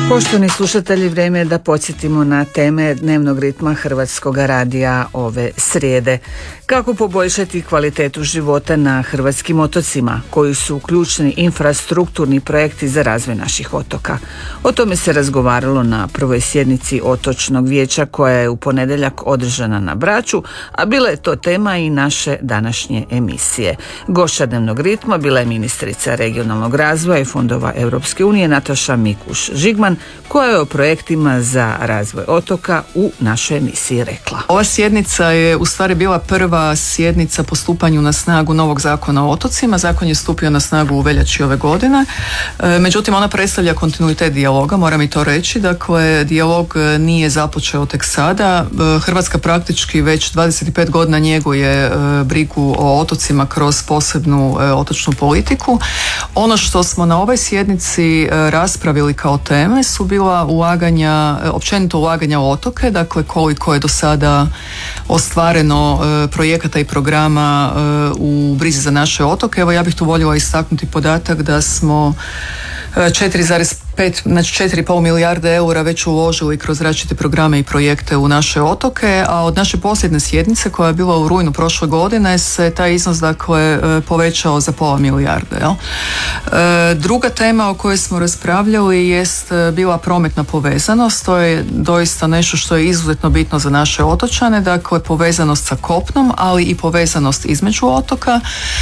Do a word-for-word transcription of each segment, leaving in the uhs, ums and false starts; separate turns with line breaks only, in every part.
Poštovani slušatelji, vrijeme je da podsjetimo na teme dnevnog ritma Hrvatskog radija ove srijede. Kako poboljšati kvalitetu života na hrvatskim otocima, koji su ključni infrastrukturni projekti za razvoj naših otoka. O tome se razgovaralo na prvoj sjednici Otočnog vijeća koja je u ponedjeljak održana na Braču, a bila je to tema i naše današnje emisije. Gošća dnevnog ritma bila je ministrica regionalnog razvoja i fondova Europske unije Nataša Mikuš-Žigman, koja je o projektima za razvoj otoka u našoj emisiji rekla.
Ova sjednica je u stvari bila prva sjednica po stupanju na snagu novog zakona o otocima. Zakon je stupio na snagu u veljači ove godine. Međutim, ona predstavlja kontinuitet dijaloga, moram i to reći. Dakle, dijalog nije započeo tek sada. Hrvatska praktički već dvadeset pet godina njeguje brigu o otocima kroz posebnu otočnu politiku. Ono što smo na ovoj sjednici raspravili kao teme su bila ulaganja, općenito ulaganja u otoke, dakle koliko je do sada ostvareno projekata i programa u brizi za naše otoke. Evo, ja bih tu voljela istaknuti podatak da smo četiri zarez pet, znači četiri i pol milijarde eura već uložili kroz različite programe i projekte u naše otoke, a od naše posljednje sjednice koja je bila u rujnu prošle godine se taj iznos dakle povećao za pola milijarde. Jel? Druga tema o kojoj smo raspravljali jest bila prometna povezanost. To je doista nešto što je izuzetno bitno za naše otočane, dakle povezanost sa kopnom, ali i povezanost između otoka.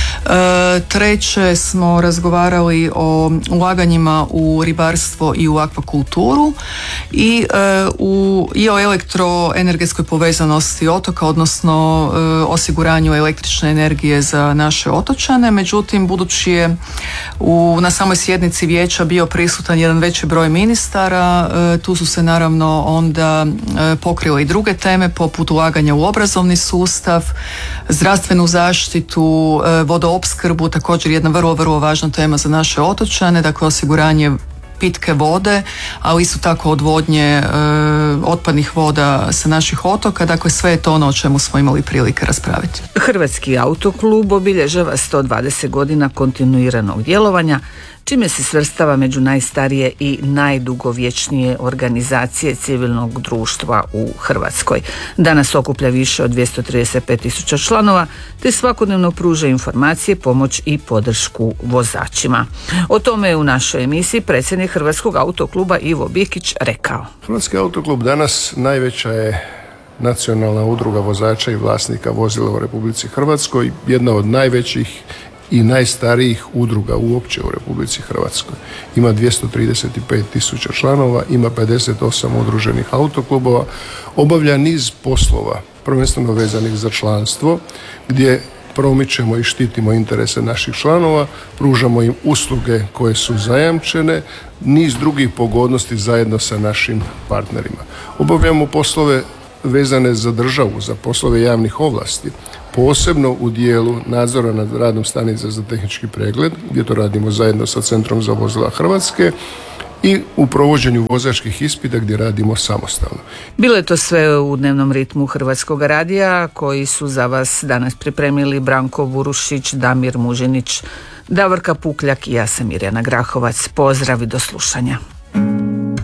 Treće smo razgovarali o ulaganjima u ribarstvo i u akvakulturu i, e, u, i o elektroenergetskoj povezanosti otoka, odnosno e, osiguranju električne energije za naše otočane. Međutim, budući je u, na samoj sjednici vijeća bio prisutan jedan veći broj ministara, e, tu su se naravno onda e, pokrile i druge teme poput ulaganja u obrazovni sustav, zdravstvenu zaštitu, e, vodoopskrbu, također jedna vrlo, vrlo važna tema za naše otočane, dakle osiguranje pitke vode, ali isto tako odvodnje e, otpadnih voda sa naših otoka. Dakle, sve je to ono o čemu smo imali prilike raspraviti.
Hrvatski autoklub obilježava sto dvadeset godina kontinuiranog djelovanja, čime se svrstava među najstarije i najdugovječnije organizacije civilnog društva u Hrvatskoj. Danas okuplja više od dvjesto trideset pet tisuća članova, te svakodnevno pruža informacije, pomoć i podršku vozačima. O tome je u našoj emisiji predsjednik Hrvatskog autokluba Ivo Bikić rekao.
Hrvatski autoklub danas najveća je nacionalna udruga vozača i vlasnika vozila u Republici Hrvatskoj, jedna od najvećih i najstarijih udruga uopće u Republici Hrvatskoj. Ima dvjesto trideset pet tisuća članova, ima pedeset osam udruženih autoklubova, obavlja niz poslova, prvenstveno vezanih za članstvo, gdje promičemo i štitimo interese naših članova, pružamo im usluge koje su zajamčene, niz drugih pogodnosti zajedno sa našim partnerima. Obavljamo poslove vezane za državu, za poslove javnih ovlasti, posebno u dijelu nadzora nad radom stanica za tehnički pregled, gdje to radimo zajedno sa Centrom za vozila Hrvatske, i u provođenju vozačkih ispita gdje radimo samostalno.
Bilo je to sve u dnevnom ritmu Hrvatskog radija, koji su za vas danas pripremili Branko Vurušić, Damir Mužinić, Davorka Pukljak i ja sam Mirjana Grahovac. Pozdrav i do slušanja.